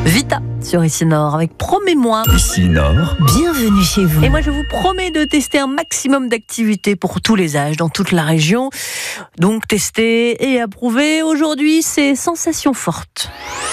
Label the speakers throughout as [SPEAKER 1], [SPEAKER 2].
[SPEAKER 1] Vita sur Ici Nord avec Promets-moi.
[SPEAKER 2] Ici Nord.
[SPEAKER 1] Bienvenue chez vous. Et moi je vous promets de tester un maximum d'activités pour tous les âges dans toute la région. Donc tester et approuver. Aujourd'hui c'est sensations fortes.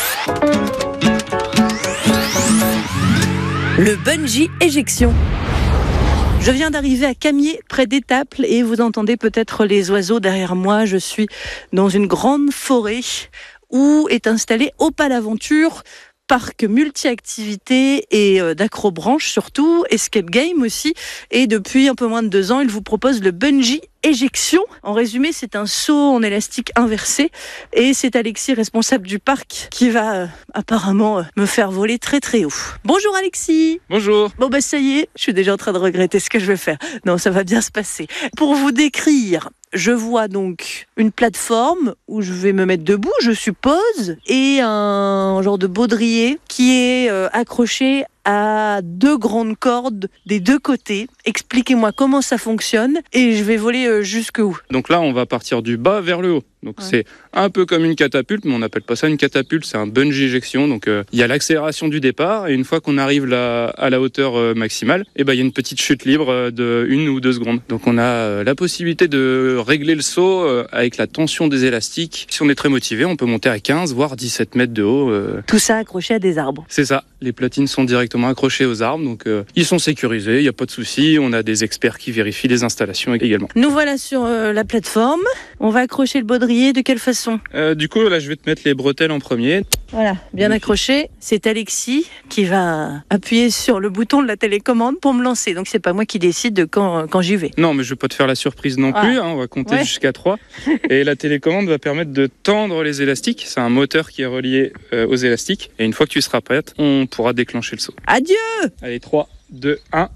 [SPEAKER 1] Le bungee éjection. Je viens d'arriver à Camier, près d'Étaples, et vous entendez peut-être les oiseaux derrière moi. Je suis dans une grande forêt où est installé Opale Aventure, parc multi-activités et d'acrobranche surtout, escape game aussi. Et depuis un peu moins de 2 ans, il vous propose le bungee éjection. En résumé, c'est un saut en élastique inversé. Et c'est Alexis, responsable du parc, qui va apparemment me faire voler très très haut. Bonjour Alexis.
[SPEAKER 3] Bonjour.
[SPEAKER 1] Bon ça y est, je suis déjà en train de regretter ce que je vais faire. Non, ça va bien se passer. Pour vous décrire, je vois donc une plateforme où je vais me mettre debout, je suppose, et un genre de baudrier qui est accroché à 2 grandes cordes des 2 côtés. Expliquez-moi comment ça fonctionne et je vais voler jusqu'où.
[SPEAKER 3] Donc là, on va partir du bas vers le haut. Donc c'est un peu comme une catapulte, mais on n'appelle pas ça une catapulte, c'est un bungee éjection. Donc il y a l'accélération du départ et une fois qu'on arrive à la hauteur maximale, il y a une petite chute libre de 1 ou 2 secondes. Donc on a la possibilité de régler le saut avec la tension des élastiques. Si on est très motivé, on peut monter à 15 voire 17 mètres de haut.
[SPEAKER 1] Tout ça accroché à des arbres.
[SPEAKER 3] C'est ça, les platines sont directement accrochées aux arbres, donc ils sont sécurisés, il n'y a pas de souci. On a des experts qui vérifient les installations également.
[SPEAKER 1] Nous voilà sur la plateforme, on va accrocher le baudrier. De quelle façon ?
[SPEAKER 3] Du coup, là, je vais te mettre les bretelles en premier.
[SPEAKER 1] Voilà, bien accroché. C'est Alexis qui va appuyer sur le bouton de la télécommande pour me lancer. Donc, c'est pas moi qui décide de quand j'y vais.
[SPEAKER 3] Non, mais je vais pas te faire la surprise non plus. On va compter jusqu'à 3. Et la télécommande va permettre de tendre les élastiques. C'est un moteur qui est relié aux élastiques. Et une fois que tu seras prête, on pourra déclencher le saut.
[SPEAKER 1] Adieu !
[SPEAKER 3] Allez, 3, 2, 1.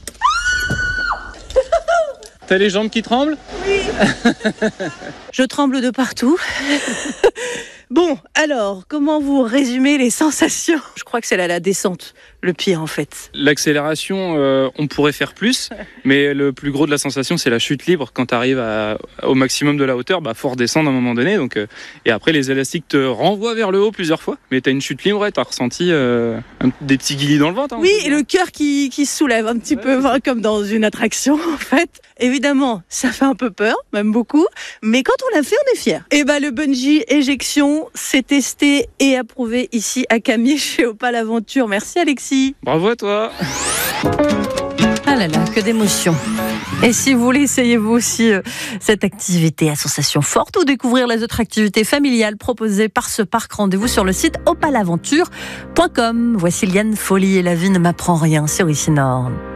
[SPEAKER 3] T'as les jambes qui tremblent ?
[SPEAKER 1] Oui. Je tremble de partout. Bon, alors, comment vous résumez les sensations ? Je crois que c'est la descente, le pire en fait.
[SPEAKER 3] L'accélération, on pourrait faire plus, mais le plus gros de la sensation, c'est la chute libre. Quand tu arrives au maximum de la hauteur, faut redescendre à un moment donné. Donc, et après, les élastiques te renvoient vers le haut plusieurs fois, mais tu as une chute libre et tu as ressenti des petits guillis dans le ventre.
[SPEAKER 1] Oui, et le cœur qui se soulève un petit peu, comme dans une attraction en fait. Évidemment, ça fait un peu peur, même beaucoup, mais quand on l'a fait, on est fiers. Et le bungee éjection, c'est testé et approuvé ici à Camier chez Opale Aventure. Merci Alexis.
[SPEAKER 3] Bravo à toi.
[SPEAKER 1] Ah là là, que d'émotion. Et si vous voulez essayer vous aussi cette activité à sensation forte ou découvrir les autres activités familiales proposées par ce parc, rendez-vous sur le site opalaventure.com. Voici Liane Folly et La vie ne m'apprend rien sur Ici Nord.